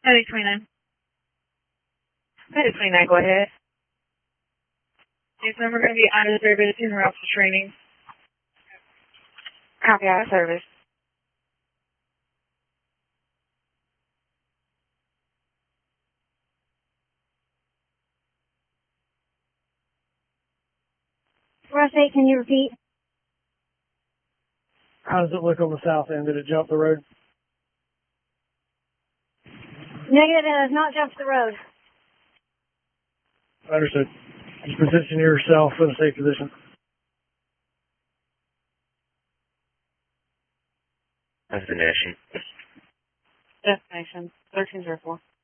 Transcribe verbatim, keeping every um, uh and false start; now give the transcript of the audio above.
Medic twenty-nine. Medic twenty-nine, go ahead. Yes, ma'am, we're going to be out of service in route to training. Copy, out of service. Rush eight, can you repeat? How does it look on the south end? Did it jump the road? Negative, it has not jumped the road. Understood. Just position yourself in a safe position. Destination. Destination, thirteen zero four.